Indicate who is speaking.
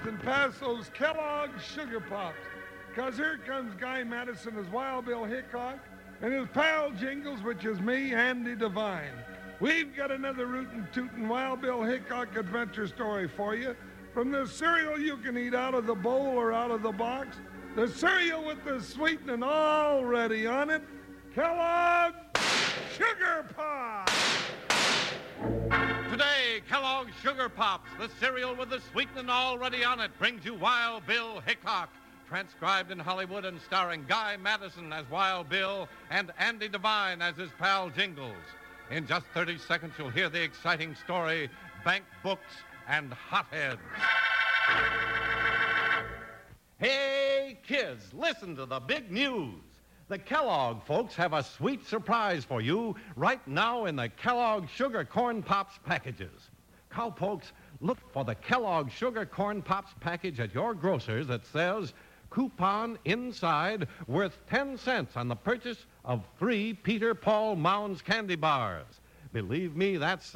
Speaker 1: and pass those Kellogg's Sugar Pops. 'Cause here comes Guy Madison as Wild Bill Hickok and his pal Jingles, which is me, Andy Devine. We've got another rootin' tootin' Wild Bill Hickok adventure story for you. From the cereal you can eat out of the bowl or out of the box, the cereal with the sweetening already on it, Kellogg's Sugar Pops!
Speaker 2: Today, Kellogg's Sugar Pops, the cereal with the sweetening already on it, brings you Wild Bill Hickok, transcribed in Hollywood and starring Guy Madison as Wild Bill and Andy Devine as his pal Jingles. In just 30 seconds, you'll hear the exciting story, Bank Books and Hotheads. Hey, kids, listen to the big news. The Kellogg folks have a sweet surprise for you right now in the Kellogg Sugar Corn Pops packages. Cowpokes, look for the Kellogg Sugar Corn Pops package at your grocer's that says, coupon inside worth 10 cents on the purchase of 3 Peter Paul Mounds candy bars. Believe me, that's